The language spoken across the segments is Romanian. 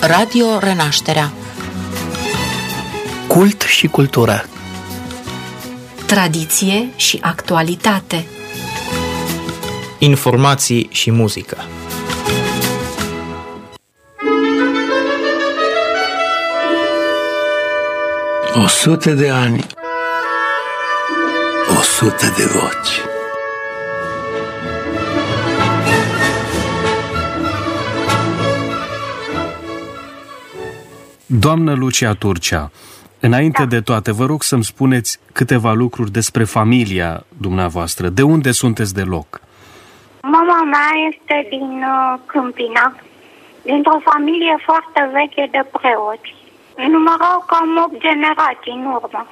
Radio Renașterea. Cult și cultură. Tradiție și actualitate. Informații și muzică. O 100 de ani, 100 de voci. Doamnă Lucia Turcea, înainte de toate, vă rog să-mi spuneți câteva lucruri despre familia dumneavoastră. De unde sunteți de loc? Mama mea este din Câmpina, dintr-o familie foarte veche de preoți. Numărau cam 8 generații în urmă.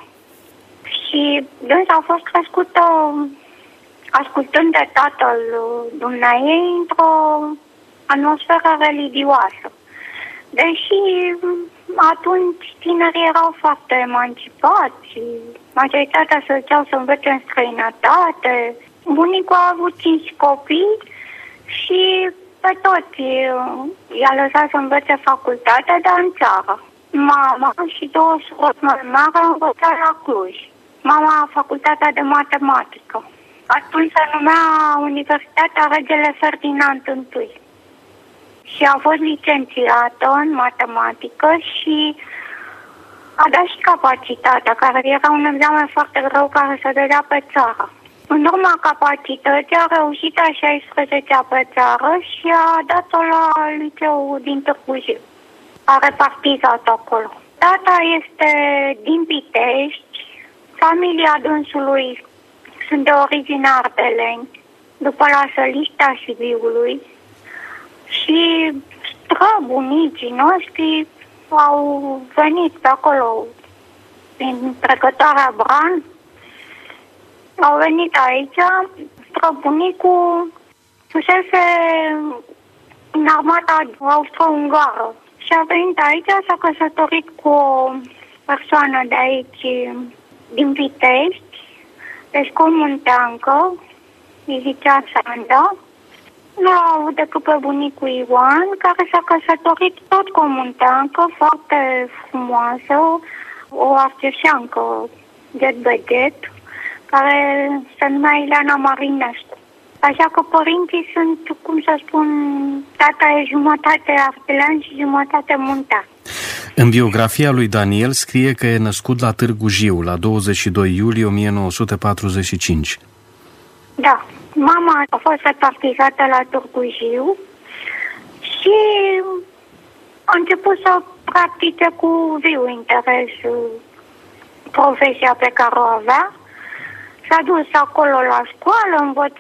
Și dânsa a fost crescută ascultând de tatăl dumneaei într-o atmosferă religioasă. Deși atunci tinerii erau foarte emancipați, majoritatea se duceau să învețe în străinătate. Bunicul a avut 5 copii și pe toți i-a lăsat să învețe facultatea, dar în țară. Mama și 2 surori mai mari au învățat la Cluj. Mama facultatea de matematică. Atunci se numea Universitatea Regele Ferdinand I. Și a fost licențiată în matematică și a dat și capacitatea, care era un examen foarte greu care se dădea pe țară. În urma capacității a reușit a 16-a pe țară și a dat-o la liceul din Târgu Jiu. A repartizat acolo. Tata este din Pitești, familia dânsului sunt de origine ardeleni, după la Săliștea Sibiului, și străbunicii noștri au venit pe acolo din Trecătoarea Bran, au venit aici. Străbunicul fusese în armata austro-ungară și a venit aici, s-a căsătorit cu o persoană de aici, din Pitești, deci cu o munteancă, îi zicea Sanda. Nu a avut decât pe bunicul Ioan, care s-a căsătorit tot cu o munteancă foarte frumoasă, o arceșeancă get-beget, care se numea Ileana Marinescu. Așa că părinții sunt, cum să spun, tata e jumătate ardelean și jumătate muntean. În biografia lui Daniel scrie că e născut la Târgu Jiu, la 22 iulie 1945. Da. Mama a fost repartizată la Târgu Jiu și a început să practice cu viu interes profesia pe care o avea. S-a dus acolo la școală,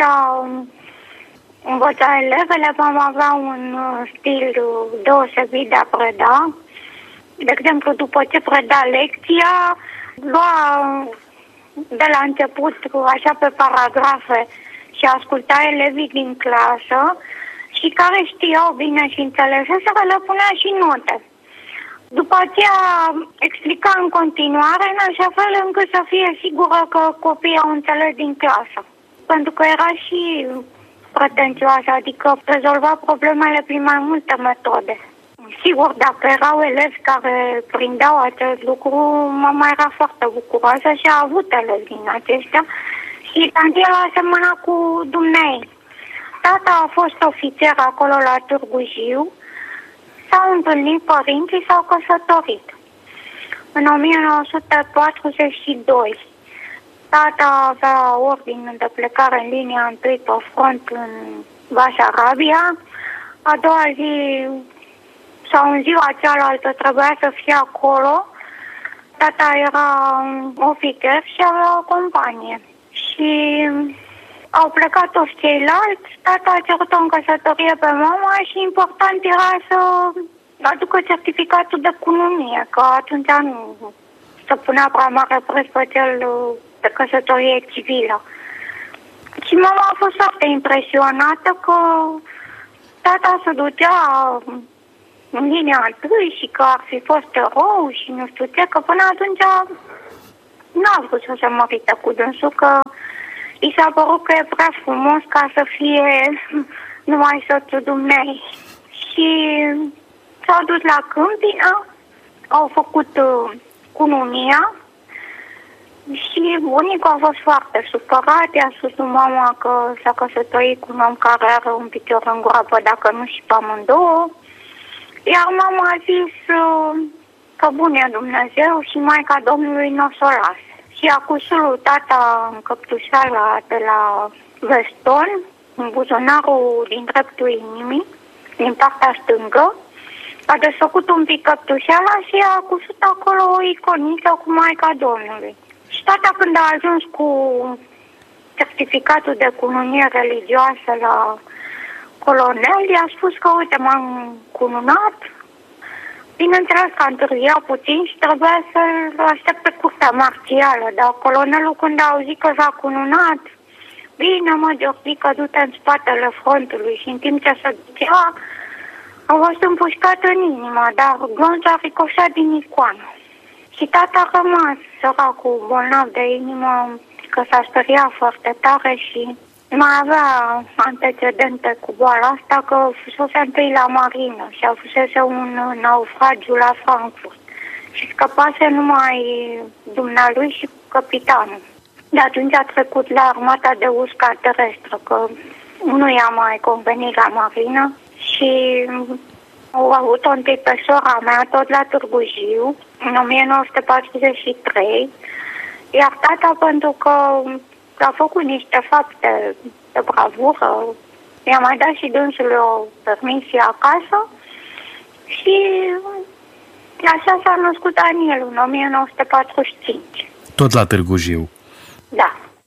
învăța elevele. Mama avea un stil deosebit de a preda. De exemplu, după ce preda lecția, lua de la început, așa pe paragrafe, și asculta elevii din clasă și care știau bine și înțeleseseră, le punea și note. După aceea explica în continuare, în așa fel încât să fie sigură că copiii au înțeles din clasă. Pentru că era și pretențioasă, adică rezolva problemele prin mai multe metode. Sigur, dacă erau elevi care prindeau acest lucru, mama era foarte bucuroasă și a avut elevi din aceștia. Și Daniel a semănat cu dumnei. Tata a fost ofițer acolo la Târgu Jiu. S-au întâlnit părinții, s-au căsătorit. În 1942. Tata avea ordine de plecare în linia întâi pe front în Basarabia. A doua zi sau în ziua cealaltă trebuia să fie acolo. Tata era ofițer și avea o companie. Și au plecat toți ceilalți, tata a cerut-o în căsătorie pe mama și important era să aducă certificatul de cununie, că atunci nu se punea prea mare preț pe cel de căsătorie civilă. Și mama a fost foarte impresionată că tata se ducea în linia întâi și că ar fi fost erou și nu știu ce, că până atunci n-a vrut să se mărite cu dânsul, că i s-a părut că e prea frumos ca să fie numai soțul dumnei. Și S-au dus la Câmpina, au făcut cununia și bunicul a fost foarte supărat. I-a spus lui mama că s-a căsătorit cu un om care are un picior în groapă, dacă nu și pe amândouă. Iar mama a zis că bun e Dumnezeu și Maica Domnului nu o să o lasă. Și a cusul lui tata în căptușala de la veston, în buzunarul din dreptul inimii, din partea stângă, a desfăcut un pic căptușala și a cusut acolo o iconiță cu Maica Domnului. Și tata, când a ajuns cu certificatul de cununie religioasă la colonel, i-a spus că, uite, m-am cununat. Bineînțeles că a întârziat puțin și trebuia să-l aștepte curtea marțială, dar colonelul, când a auzit că s-a cununat, bine, mă, Georgica, du-te în spatele frontului, și în timp ce se ducea, a fost împușcat în inimă, dar glonțul a ricoșat din icoană. Și tata a rămas săracul bolnav de inimă, că s-a speriat foarte tare și mai avea antecedente cu boala asta, că fusese întâi la marină și a fusese un naufragiu la Frankfurt. Și scăpase numai dumnealui și capitanul. De atunci a trecut la armata de usca terestră, că nu i-a mai convenit la marină și au avut-o întâi pe sora mea, tot la Târgu Jiu, în 1943, iar tata, pentru că a făcut niște fapte de bravură, i-a mai dat și dânsului o permisie acasă și așa s-a născut Daniel în 1945. Tot la Târgu Jiu. Da.